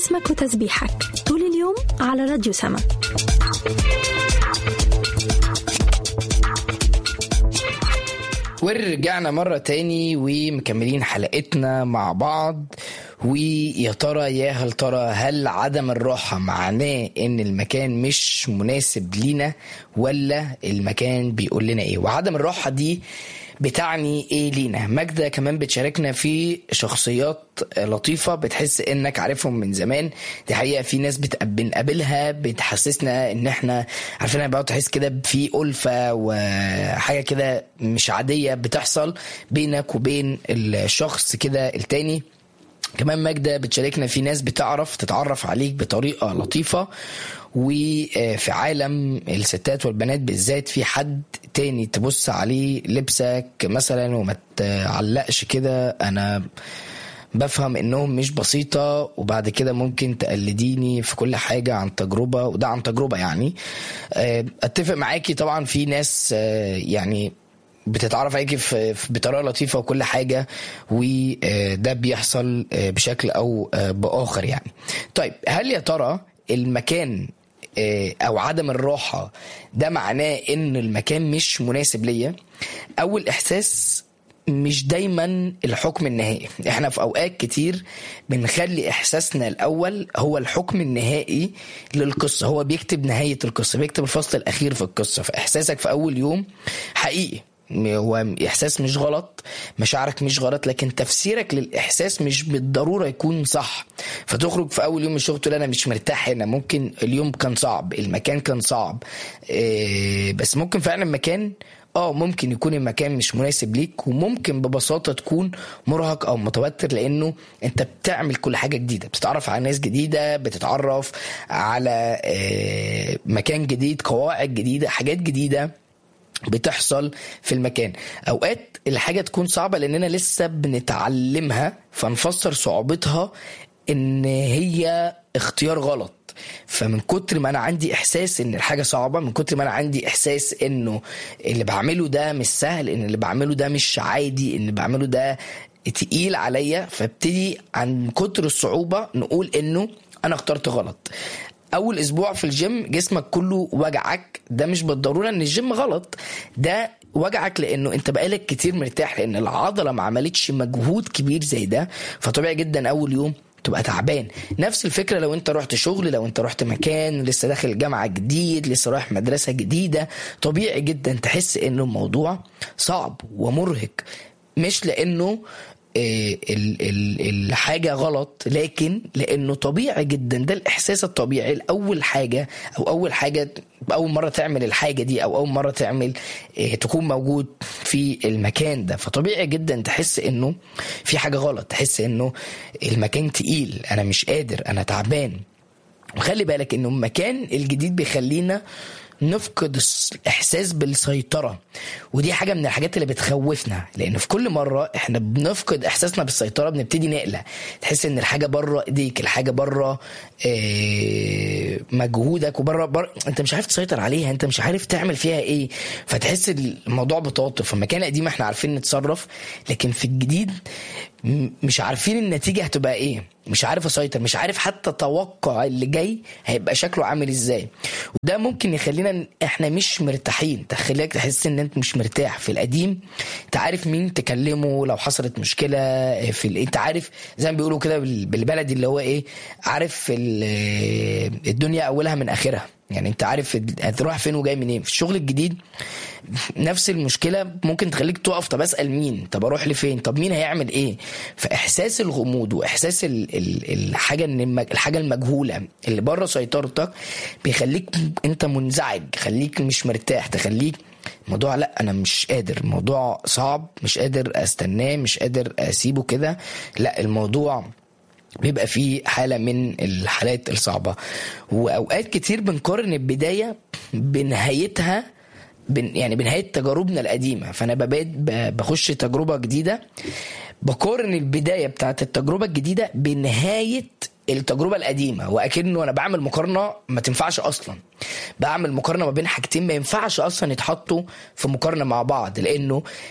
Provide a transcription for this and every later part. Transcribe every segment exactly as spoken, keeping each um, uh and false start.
اسمك وتسبيحك طول اليوم على راديو سما. ورجعنا مرة تاني ومكملين حلقتنا مع بعض. ويا ترى يا هل ترى هل عدم الراحة معناه ان المكان مش مناسب لينا ولا المكان بيقول لنا ايه؟ وعدم الراحة دي بتعني ايه لينا؟ ماجدة كمان بتشاركنا في شخصيات لطيفة بتحس انك عارفهم من زمان. دي حقيقة في ناس بنقابلها بتحسسنا ان احنا عارفينها، بقى تحس كده في ألفة وحاجة كده مش عادية بتحصل بينك وبين الشخص كده التاني. كمان ماجدة بتشاركنا في ناس بتعرف تتعرف عليك بطريقة لطيفة، وفي عالم الستات والبنات بالذات في حد تاني تبص عليه لبسك مثلا وما تعلقش كده. انا بفهم انهم مش بسيطة، وبعد كده ممكن تقلديني في كل حاجة عن تجربة، وده عن تجربة يعني. اتفق معاكي طبعا في ناس يعني بتتعرف عليكي بطريقة لطيفة وكل حاجة، وده بيحصل بشكل او باخر يعني. طيب هل يا ترى المكان او عدم الراحة ده معناه ان المكان مش مناسب ليا؟ اول احساس مش دايما الحكم النهائي. احنا في اوقات كتير بنخلي احساسنا الاول هو الحكم النهائي للقصة، هو بيكتب نهاية القصة، بيكتب الفصل الاخير في القصة. فاحساسك في اول يوم حقيقي، هو احساس مش غلط، مشاعرك مش غلط، لكن تفسيرك للاحساس مش بالضروره يكون صح. فتخرج في اول يوم من الشغل تقول انا مش مرتاح هنا، ممكن اليوم كان صعب، المكان كان صعب، إيه بس ممكن فعلا المكان اه ممكن يكون المكان مش مناسب ليك، وممكن ببساطه تكون مرهق او متوتر، لانه انت بتعمل كل حاجه جديده، بتتعرف على ناس جديده، بتتعرف على إيه مكان جديد، قواعد جديده، حاجات جديده بتحصل في المكان. اوقات الحاجة تكون صعبة لاننا لسه بنتعلمها، فنفسر صعوبتها ان هي اختيار غلط. فمن كتر ما انا عندي احساس ان الحاجة صعبة، من كتر ما انا عندي احساس انه اللي بعمله ده مش سهل، ان اللي بعمله ده مش عادي، ان اللي بعمله ده تقيل عليا، فابتدي عن كتر الصعوبة نقول انه انا اخترت غلط. اول اسبوع في الجيم جسمك كله وجعك، ده مش بالضرورة ان الجيم غلط، ده وجعك لانه انت بقالك كتير مرتاح، لان العضلة ما عملتش مجهود كبير زي ده، فطبيعي جدا اول يوم تبقى تعبان. نفس الفكرة لو انت رحت شغل، لو انت رحت مكان لسه داخل جامعة جديد، لسه رايح مدرسة جديدة، طبيعي جدا تحس انه الموضوع صعب ومرهق، مش لانه الحاجة غلط، لكن لأنه طبيعي جدا، ده الإحساس الطبيعي. الأول حاجة أو أول حاجة أول مرة تعمل الحاجة دي، أو أول مرة تعمل تكون موجود في المكان ده، فطبيعي جدا تحس إنه في حاجة غلط، تحس إنه المكان تقيل، أنا مش قادر، أنا تعبان. وخلي بالك إنه المكان الجديد بيخلينا نفقد الإحساس بالسيطرة، ودي حاجة من الحاجات اللي بتخوفنا، لأن في كل مرة إحنا بنفقد إحساسنا بالسيطرة بنبتدي نقلق، تحس إن الحاجة برا إيديك، الحاجة برا إيه مجهودك، وبرا برا أنت مش عارف تسيطر عليها، أنت مش عارف تعمل فيها إيه، فتحس الموضوع بتوتر. في المكان القديم إحنا عارفين نتصرف، لكن في الجديد مش عارفين النتيجة هتبقى إيه، مش عارف أسيطر، مش عارف حتى توقع اللي جاي هيبقى شكله عامل إزاي. وده ممكن يخلينا إحنا مش مرتاحين، تخليك تحس إن أنت مش مرتاح. في القديم أنت عارف مين تكلمه لو حصلت مشكلة، في ال... أنت عارف زي ما بيقولوا كده بالبلد اللي هو إيه، عارف الدنيا أولها من آخرها، يعني أنت عارف هتروح فين وجاي منين. في الشغل الجديد نفس المشكلة ممكن تخليك تقف، طب أسأل مين، طب أروح لفين، طب مين هيعمل إيه. فإحساس الغموض وإحساس ال ال الحاجة الحاجة المجهولة اللي بره سيطرتك بيخليك أنت منزعج، خليك مش مرتاح، تخليك الموضوع لا أنا مش قادر، الموضوع صعب، مش قادر أستناه، مش قادر أسيبه كده، لا الموضوع بيبقى فيه حالة من الحالات الصعبة. وأوقات كتير بنقارن البداية بنهايتها، بن يعني بنهاية تجاربنا القديمة. فأنا ببعد بخش تجربة جديدة، بقارن البداية بتاعت التجربة الجديدة بنهاية التجربة القديمة، وأكنه أنا بعمل مقارنة ما تنفعش أصلا، بعمل مقارنة ما بين حاجتين ما ينفعش أصلا يتحطوا في مقارنة مع بعض، لأنه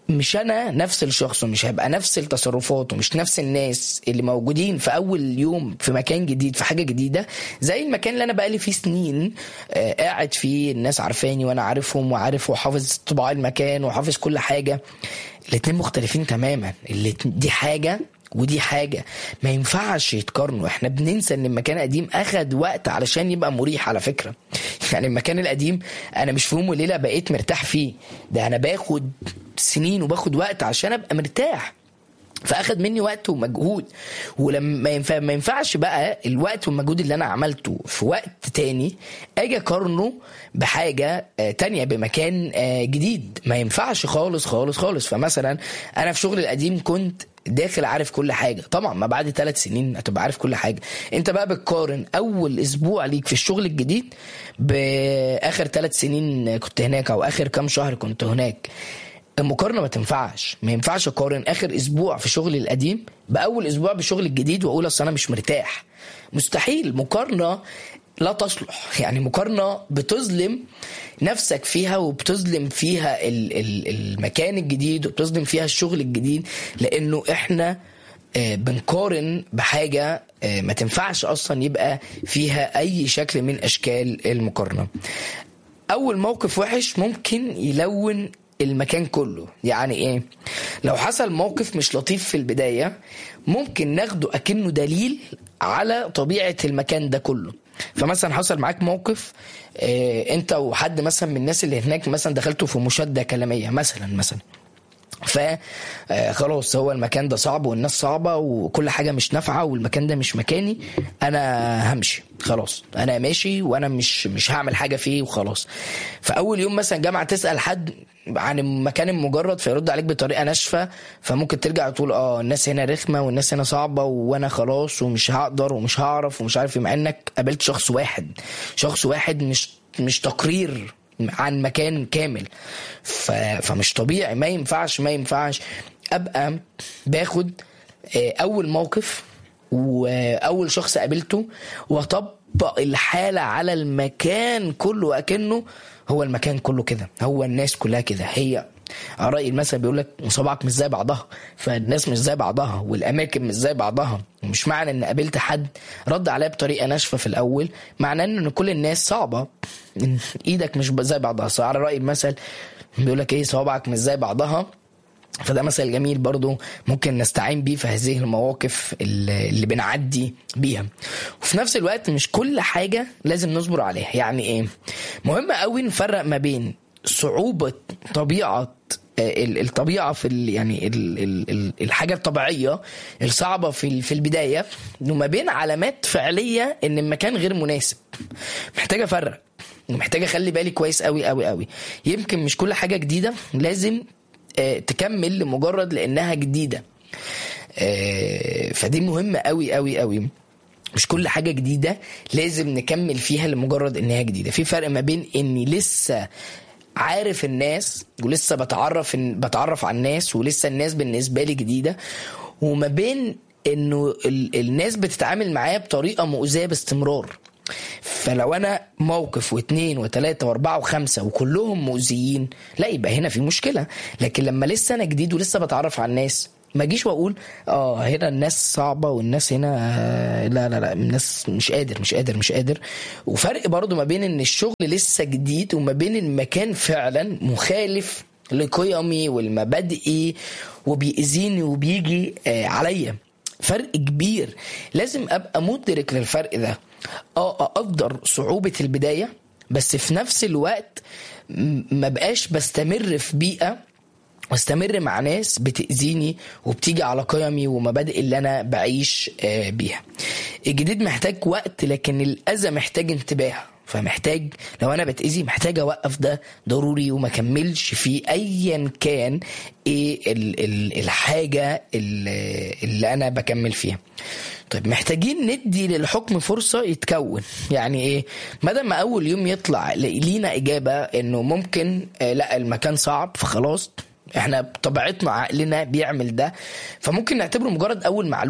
مش انا نفس الشخص ومش هيبقى نفس التصرفات ومش نفس الناس اللي موجودين في اول يوم في مكان جديد في حاجة جديدة زي المكان اللي انا بقالي فيه سنين آه قاعد فيه، الناس عارفاني وانا عارفهم وعارف وحافظ طباع المكان وحافظ كل حاجة. الاتنين مختلفين تماما، دي حاجة ودي حاجة ما ينفعش يتقارنوا. احنا بننسى ان المكان القديم اخد وقت علشان يبقى مريح على فكرة. يعني المكان القديم انا مش في يوم وليلة بقيت مرتاح فيه، ده انا باخد سنين وباخد وقت عشان ابقى مرتاح، فاخد مني وقت ومجهود. ولما ينفع ما ينفعش بقى الوقت والمجهود اللي انا عملته في وقت تاني اجي اقارنه بحاجه تانية بمكان جديد. ما ينفعش خالص خالص خالص. فمثلا انا في شغل القديم كنت داخل عارف كل حاجة، طبعا ما بعد ثلاث سنين هتبقى عارف كل حاجة. انت بقى بتقارن اول اسبوع ليك في الشغل الجديد باخر ثلاث سنين كنت هناك او اخر كام شهر كنت هناك. المقارنة ما تنفعش. ما ينفعش اقارن اخر اسبوع في شغل القديم باول اسبوع بشغل الجديد واقول اصل انا مش مرتاح. مستحيل. مقارنة لا تصلح. يعني مقارنة بتظلم نفسك فيها وبتظلم فيها المكان الجديد وبتظلم فيها الشغل الجديد، لانه احنا بنقارن بحاجة ما تنفعش اصلا يبقى فيها اي شكل من اشكال المقارنة. اول موقف وحش ممكن يلون المكان كله. يعني ايه؟ لو حصل موقف مش لطيف في البداية ممكن ناخده اكنه دليل على طبيعة المكان ده كله. فمثلا حصل معاك موقف اه انت وحد مثلا من الناس اللي هناك مثلا دخلتوا في مشادة كلامية مثلا مثلا فخلاص هو المكان ده صعب والناس صعبة وكل حاجة مش نافعة والمكان ده مش مكاني، انا همشي خلاص، انا ماشي وانا مش مش هعمل حاجة فيه وخلاص. فاول يوم مثلا جامعة تسأل حد عن مكان مجرد فيرد عليك بطريقة ناشفة، فممكن ترجع تقول اه الناس هنا رخمة والناس هنا صعبة وانا خلاص ومش هقدر ومش هعرف ومش عارف. مع انك قابلت شخص واحد شخص واحد مش مش تقرير عن مكان كامل. فمش طبيعي. ما ينفعش ما ينفعش ابقى باخد اول موقف واول شخص قابلته واطبق الحالة على المكان كله وأكنه هو المكان كله كده، هو الناس كلها كده. هي رأي المثل بيقولك صباعك مش زي بعضها، فالناس مش زي بعضها والأماكن مش زي بعضها. ومش معنى ان قابلت حد رد عليا بطريقة ناشفة في الأول معنى ان كل الناس صعبة. ايدك مش زي بعضها. على رأي المثل بيقولك ايه صباعك مش زي بعضها. فده مثل جميل برضو ممكن نستعين بيه في هذه المواقف اللي بنعدي بيها. وفي نفس الوقت مش كل حاجة لازم نصبر عليها. يعني ايه؟ مهم قوي نفرق ما بين صعوبة طبيعة الطبيعة في يعني الحاجة الطبيعية الصعبة في في البداية وما بين علامات فعلية ان المكان غير مناسب. محتاجة افرق ومحتاجة اخلي بالي كويس قوي قوي قوي. يمكن مش كل حاجة جديدة لازم تكمل لمجرد لانها جديدة. فدي مهمة قوي قوي قوي. مش كل حاجة جديدة لازم نكمل فيها لمجرد انها جديدة. في فرق ما بين اني لسه عارف الناس ولسه بتعرف بتعرف على الناس ولسه الناس بالنسبة لي جديدة، وما بين انه الناس بتتعامل معايا بطريقة مؤذية باستمرار. فلو انا موقف واثنين وثلاثة واربعة وخمسة وكلهم مؤذيين لا يبقى هنا في مشكلة. لكن لما لسه انا جديد ولسه بتعرف على الناس ما جيش واقول اه هنا الناس صعبة والناس هنا آه لا لا لا الناس مش قادر مش قادر مش قادر. وفرق برضو ما بين ان الشغل لسه جديد وما بين المكان فعلا مخالف لقيمي والمبادئي وبيأذيني وبيجي آه عليا. فرق كبير. لازم ابقى مدرك للفرق ده. اه اقدر صعوبة البداية بس في نفس الوقت ما بقاش بستمر في بيئة واستمر مع ناس بتأذيني وبتيجي على قيمي ومبادئ اللي انا بعيش بيها. الجديد محتاج وقت لكن الأذى محتاج انتباه. فمحتاج لو انا بتأذي محتاج اوقف ده ضروري وما كملش في ايا كان ايه الحاجة اللي انا بكمل فيها. طيب محتاجين ندي للحكم فرصة يتكون. يعني ايه؟ مادام ما اول يوم يطلع لينا اجابة انه ممكن لا المكان صعب فخلاص احنا بطبيعتنا عقلنا بيعمل ده، فممكن نعتبره مجرد اول معلومة.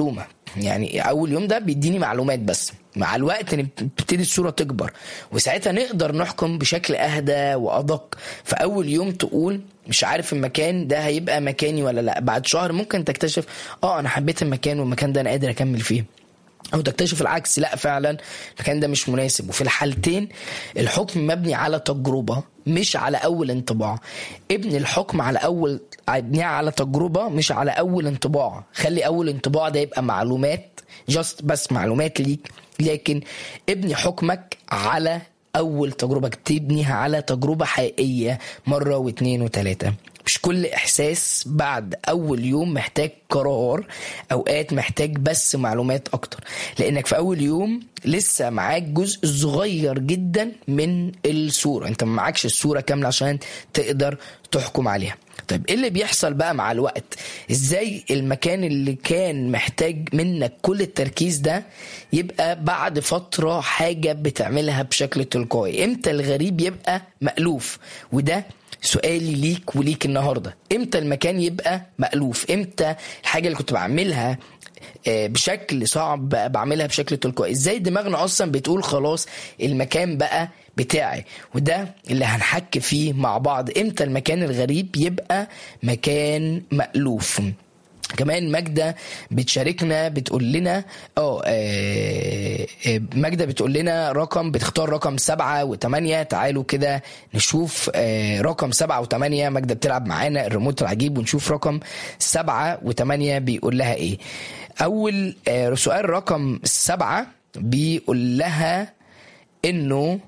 يعني اول يوم ده بيديني معلومات بس. مع الوقت بتبتدي الصورة تكبر، وساعتها نقدر نحكم بشكل اهدى وادق. فاول يوم تقول مش عارف المكان ده هيبقى مكاني ولا لا، بعد شهر ممكن تكتشف اه انا حبيت المكان والمكان ده انا قادر اكمل فيه، او تكتشف العكس، لا فعلا المكان ده مش مناسب. وفي الحالتين الحكم مبني على تجربة مش على اول انطباع. ابني الحكم على اول ابني على تجربة مش على اول انطباع. خلي اول انطباع ده يبقى معلومات، جاست بس معلومات ليك، لكن ابني حكمك على اول تجربة، تبنيها على تجربة حقيقية مرة واثنين وثلاثة. مش كل احساس بعد اول يوم محتاج قرار، اوقات محتاج بس معلومات اكتر، لانك في اول يوم لسه معاك جزء صغير جدا من الصورة، انت ما معاكش الصورة كاملة عشان تقدر تحكم عليها. طيب ايه اللي بيحصل بقى مع الوقت؟ ازاي المكان اللي كان محتاج منك كل التركيز ده يبقى بعد فترة حاجة بتعملها بشكل تلقائي؟ امتى الغريب يبقى مألوف؟ وده سؤالي ليك وليك النهاردة. امتى المكان يبقى مألوف؟ امتى الحاجة اللي كنت بعملها بشكل صعب بقى بعملها بشكل تلقائي؟ ازاي دماغنا اصلا بتقول خلاص المكان بقى بتاعي؟ وده اللي هنحكي فيه مع بعض. امتى المكان الغريب يبقى مكان مألوف؟ كمان ماجدة بتشاركنا بتقول لنا اه ماجدة بتقول لنا رقم، بتختار رقم سبعة وثمانية. تعالوا كده نشوف اه رقم سبعة وثمانية. ماجدة بتلعب معانا الريموت العجيب، ونشوف رقم سبعة وثمانية بيقول لها ايه. اول اه سؤال رقم سبعة بيقول لها انه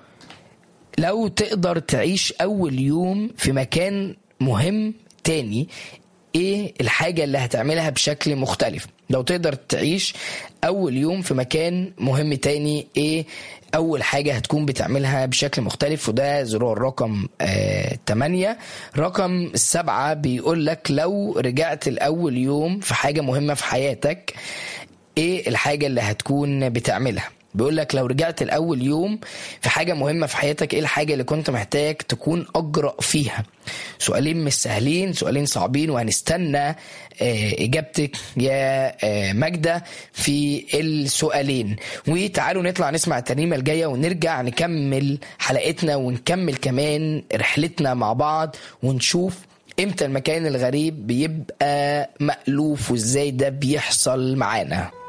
لو تقدر تعيش اول يوم في مكان مهم تاني، ايه الحاجة اللي هتعملها بشكل مختلف؟ لو تقدر تعيش اول يوم في مكان مهم تاني، ايه اول حاجة هتكون بتعملها بشكل مختلف؟ وده زرار رقم آه تمانية. رقم السبعة بيقول لك لو رجعت الاول يوم في حاجة مهمة في حياتك، ايه الحاجة اللي هتكون بتعملها؟ بيقول لك لو رجعت الأول يوم في حاجة مهمة في حياتك، ايه الحاجة اللي كنت محتاج تكون أجرأ فيها؟ سؤالين مش سهلين، سؤالين صعبين، وهنستنى إجابتك يا ماجدة في السؤالين. وتعالوا نطلع نسمع الترنيمة الجاية ونرجع نكمل حلقتنا ونكمل كمان رحلتنا مع بعض، ونشوف امتى المكان الغريب بيبقى مألوف وازاي ده بيحصل معانا.